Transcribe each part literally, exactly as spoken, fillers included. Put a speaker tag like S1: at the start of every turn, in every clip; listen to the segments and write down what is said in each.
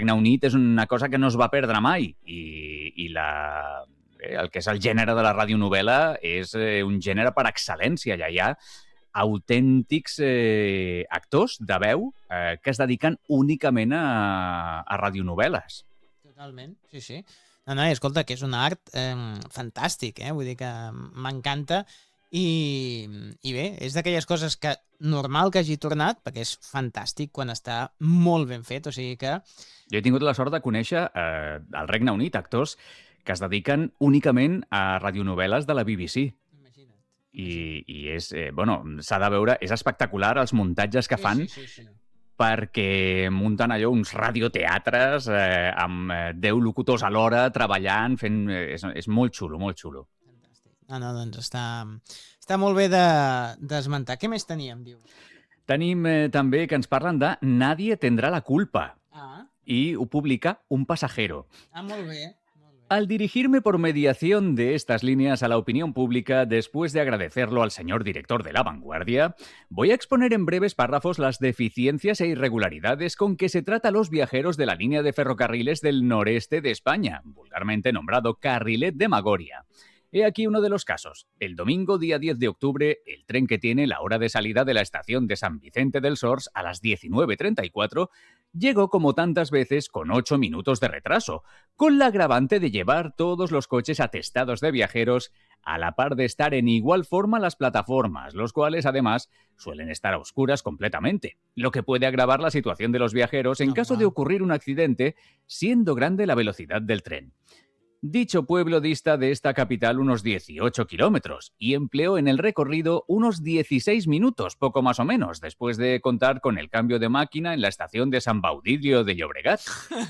S1: Regne Unit és una cosa que no es va perdre mai i, i la, eh, el que és el gènere de la radionovel·la és eh, un gènere per excel·lència. Ja hi ha autèntics eh, actors de veu eh, que es dediquen únicament a, a radionovel·les.
S2: Totalment, sí, sí. No, no, escolta, que és un art eh, fantàstic, eh? Vull dir que m'encanta i, i bé, és d'aquelles coses que normal que hagi tornat, perquè és fantàstic quan està molt ben fet, o sigui que...
S1: Jo he tingut la sort de conèixer eh, al Regne Unit actors que es dediquen únicament a radionovel·les de la B B C.
S2: Imagina't.
S1: I, i és, eh, bueno, s'ha de veure, és espectacular els muntatges que fan,
S2: sí, sí, sí.
S1: perquè munten allò uns radioteatres eh, amb eh, deu locutors alhora treballant, fent... Eh, és, és molt xulo, molt xulo.
S2: Fantàstic. No, no, doncs està, està molt bé d'esmentar. De, Què més teníem, dius?
S1: Tenim eh, també que ens parlen de Nadie tendrá la culpa.
S2: Ah.
S1: I ho publica Un Pasajero.
S2: Ah, molt bé.
S1: Al dirigirme por mediación de estas líneas a la opinión pública, después de agradecerlo al señor director de La Vanguardia, voy a exponer en breves párrafos las deficiencias e irregularidades con que se trata a los viajeros de la línea de ferrocarriles del noreste de España, vulgarmente nombrado Carrilet de Magoria. He aquí uno de los casos. El domingo, día diez de octubre, el tren que tiene la hora de salida de la estación de San Vicente del Sors a las diecinueve treinta y cuatro llegó como tantas veces con ocho minutos de retraso, con la agravante de llevar todos los coches atestados de viajeros a la par de estar en igual forma las plataformas, los cuales además suelen estar a oscuras completamente, lo que puede agravar la situación de los viajeros en
S2: Oh,
S1: caso
S2: wow.
S1: de ocurrir un accidente, siendo grande la velocidad del tren. Dicho pueblo dista de esta capital unos dieciocho kilómetros y empleó en el recorrido unos dieciséis minutos, poco más o menos, después de contar con el cambio de máquina en la estación de San Baudilio de Llobregat.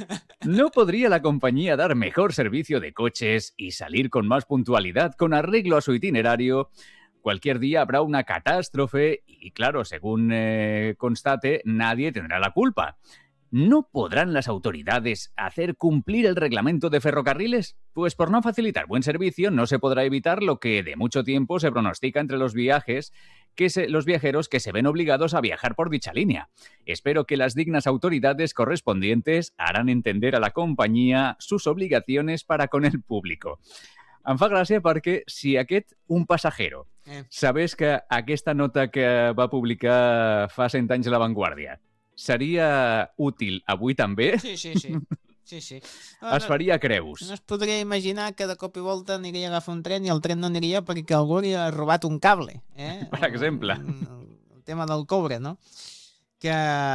S1: ¿No podría la compañía dar mejor servicio de coches y salir con más puntualidad con arreglo a su itinerario? Cualquier día habrá una catástrofe y, claro, según eh, constate, nadie tendrá la culpa. ¿No podrán las autoridades hacer cumplir el reglamento de ferrocarriles? Pues por no facilitar buen servicio no se podrá evitar lo que de mucho tiempo se pronostica entre los viajes, que se, los viajeros que se ven obligados a viajar por dicha línea. Espero que las dignas autoridades correspondientes harán entender a la compañía sus obligaciones para con el público. Em fa gràcia perquè si aquest Un Pasajero,
S2: Eh.
S1: sabés que aquesta nota que va publicar fa cent anys La Vanguardia seria útil avui també,
S2: Sí, sí, sí. sí, sí. No,
S1: es faria creus.
S2: No es podria imaginar que de cop i volta aniria a agafar un tren i el tren no aniria perquè algú hauria robat un cable. Eh?
S1: Per exemple.
S2: El, el tema del coure, no? Que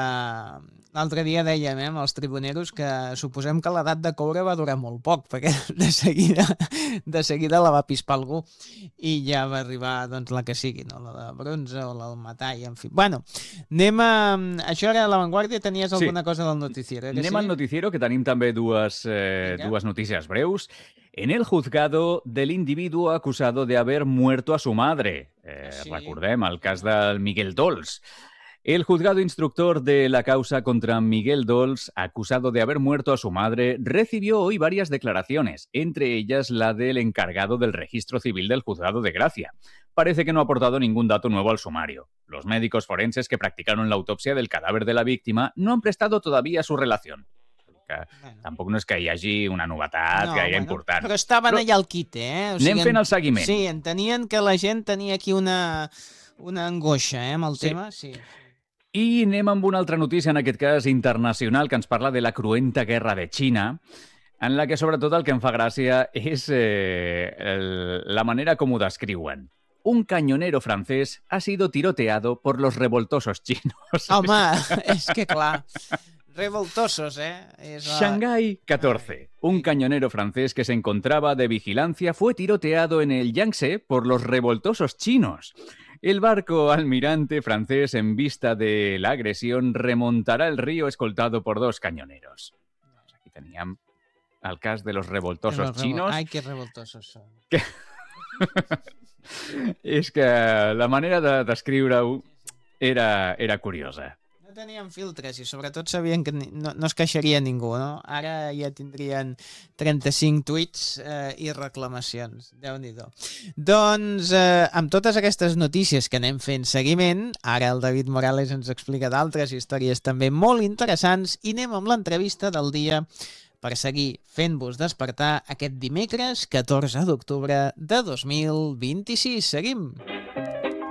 S2: l'altre dia dèiem eh, amb els tribuneros que suposem que l'edat de coure va durar molt poc, perquè de seguida, de seguida la va pispar algú i ja va arribar doncs, la que sigui, no? La de bronze o la del metall, en fi. Bueno, anem a... Això era La Vanguardia, tenies alguna
S1: Sí.
S2: cosa del noticiero? Eh, que
S1: Anem
S2: sí?
S1: al noticiero, que tenim també dues, eh,
S2: Vinga.
S1: dues notícies breus. En el juzgado del individuo acusado de haber muerto a su madre. Eh,
S2: Ah, sí?
S1: Recordem el cas del Miguel Dols. El juzgado instructor de la causa contra Miguel Dols, acusado de haber muerto a su madre, recibió hoy varias declaraciones, entre ellas la del encargado del registro civil del juzgado de Gracia. Parece que no ha aportado ningún dato nuevo al sumario. Los médicos forenses que practicaron la autopsia del cadáver de la víctima no han prestado todavía su relación. Que
S2: Bueno.
S1: tampoc no és que hi hagi una novetat
S2: No,
S1: gaire
S2: bueno,
S1: important.
S2: Però estaven
S1: Però
S2: allà al quite, eh? O
S1: anem fent
S2: en-
S1: el seguiment.
S2: Sí, entenien que la gent tenia aquí una, una angoixa, eh, amb el
S1: Sí.
S2: tema. Sí.
S1: I anem amb una altra notícia, en aquest cas internacional, que ens parla de la cruenta guerra de Xina, en la que sobretot el que em fa gràcia és eh, el, la manera com ho descriuen. Un cañonero francés ha sido tiroteado por los revoltosos chinos.
S2: Home, és que clar, revoltosos, eh? És la...
S1: Shanghái catorce. Un cañonero francés que se encontraba de vigilancia fue tiroteado en el Yangtze por los revoltosos chinos. El barco almirante francés, en vista de la agresión, remontará el río escoltado por dos cañoneros. Aquí teníem el cas de los revoltosos
S2: Los revol-
S1: chinos.
S2: Ai, que revoltosos són.
S1: És que la manera de descriure-ho era, era curiosa.
S2: No No tenien filtres i sobretot sabien que no, no es queixaria ningú, no? Ara ja tindrien trenta-cinc tuits eh, i reclamacions. Déu-n'hi-do. Doncs eh, amb totes aquestes notícies que anem fent seguiment, ara el David Morales ens explica d'altres històries també molt interessants i anem amb l'entrevista del dia per seguir fent-vos despertar aquest dimecres catorze d'octubre de dos mil vint-i-sis. Seguim!